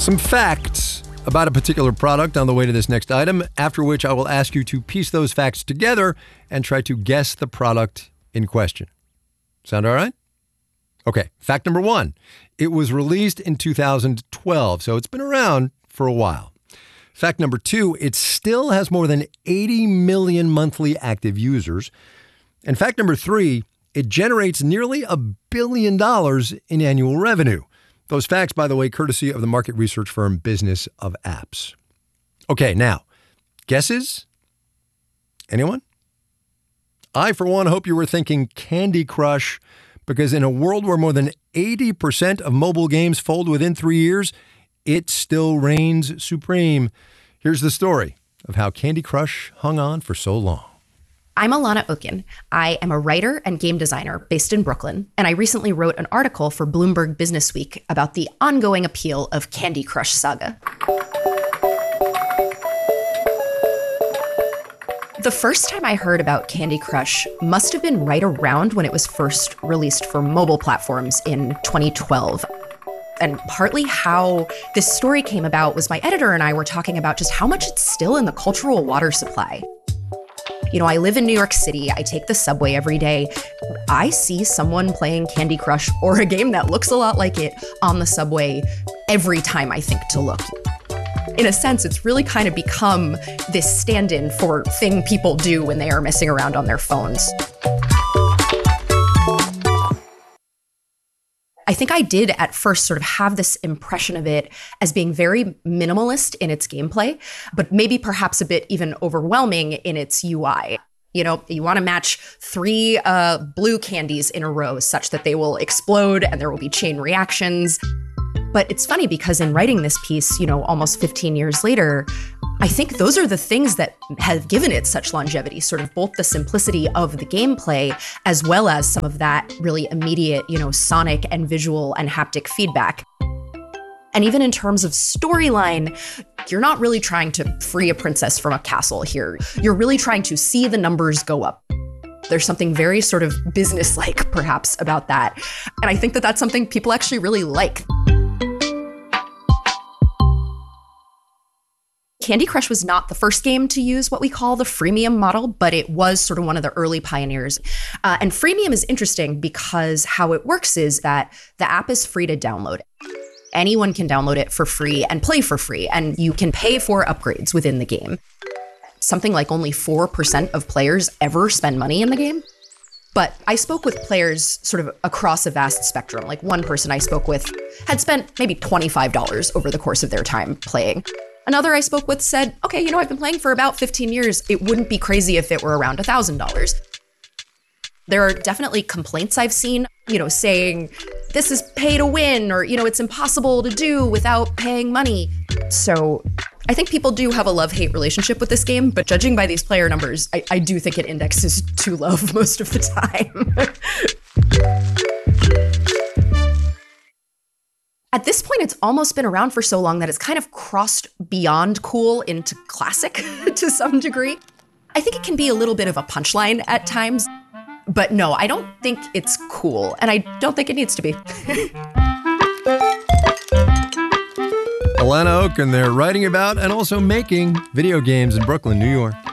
Some facts about a particular product on the way to this next item, after which I will ask you to piece those facts together and try to guess the product in question. Sound all right? Okay, fact number 1. It was released in 2012, so it's been around for a while. Fact number 2, it still has more than 80 million monthly active users. And fact number 3, it generates nearly $1 billion in annual revenue. Those facts, by the way, courtesy of the market research firm Business of Apps. Okay, now, guesses? Anyone? I, for one, hope you were thinking Candy Crush, because in a world where more than 80% of mobile games fold within 3 years, it still reigns supreme. Here's the story of how Candy Crush hung on for so long. I'm Alana Okun. I am a writer and game designer based in Brooklyn, and I recently wrote an article for Bloomberg Businessweek about the ongoing appeal of Candy Crush Saga. The first time I heard about Candy Crush must have been right around when it was first released for mobile platforms in 2012. And partly how this story came about was my editor and I were talking about just how much it's still in the cultural water supply. You know, I live in New York City. I take the subway every day. I see someone playing Candy Crush or a game that looks a lot like it on the subway every time I think to look. In a sense, it's really kind of become this stand-in for thing people do when they are messing around on their phones. I think I did at first sort of have this impression of it as being very minimalist in its gameplay, but maybe perhaps a bit even overwhelming in its UI. You know, you want to match 3 blue candies in a row such that they will explode and there will be chain reactions. But it's funny because in writing this piece, you know, almost 15 years later, I think those are the things that have given it such longevity, sort of both the simplicity of the gameplay as well as some of that really immediate, you know, sonic and visual and haptic feedback. And even in terms of storyline, you're not really trying to free a princess from a castle here. You're really trying to see the numbers go up. There's something very sort of business-like, perhaps, about that. And I think that that's something people actually really like. Candy Crush was not the first game to use what we call the freemium model, but it was sort of one of the early pioneers. And freemium is interesting because how it works is that the app is free to download. Anyone can download it for free and play for free, and you can pay for upgrades within the game. Something like only 4% of players ever spend money in the game. But I spoke with players sort of across a vast spectrum. Like one person I spoke with had spent maybe $25 over the course of their time playing. Another I spoke with said, okay, you know, I've been playing for about 15 years. It wouldn't be crazy if it were around $1,000. There are definitely complaints I've seen, you know, saying this is pay to win, or, you know, it's impossible to do without paying money. So I think people do have a love-hate relationship with this game, but judging by these player numbers, I do think it indexes to love most of the time. At this point, it's almost been around for so long that it's kind of crossed beyond cool into classic to some degree. I think it can be a little bit of a punchline at times, but no, I don't think it's cool, and I don't think it needs to be. Alana Okun there, writing about and also making video games in Brooklyn, New York.